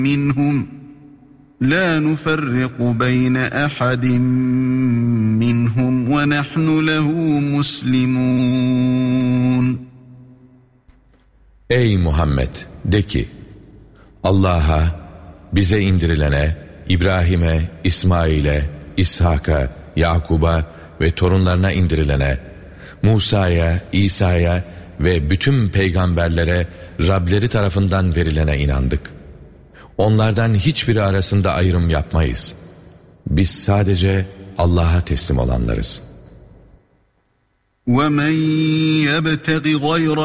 منهم لا نفرق بين أحد منهم ونحن له مسلمون. Ey Muhammed, de ki, Allah'a, bize indirilene, İbrahim'e, İsmail'e, İshak'a, Yakub'a ve torunlarına indirilene, Musa'ya, İsa'ya ve bütün peygamberlere Rableri tarafından verilene inandık. Onlardan hiçbiri arasında ayrım yapmayız. Biz sadece Allah'a teslim olanlarız. وَمَنْ يَبْتَغِ غَيْرَ